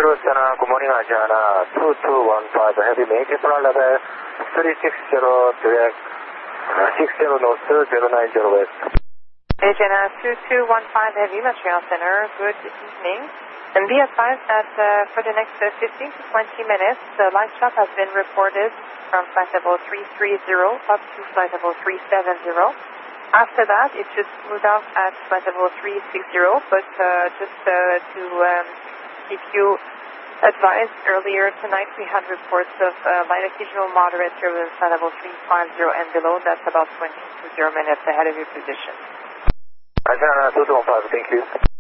Center, good morning, Asiana 2215 Heavy, maintain flight level 360 direct, 60 north, 090 west. Asiana 2215 Heavy, Montreal Center, good evening. And be advised that for the next 15 to 20 minutes, the light shock has been reported from flight level 330 up to flight level 370. After that, it should smooth out at flight level 360, but just to keep you advised, earlier tonight we had reports of light occasional moderate turbulence flight level 350 and below. That's about 20 to 0 minutes ahead of your position. Asiana 2215, thank you.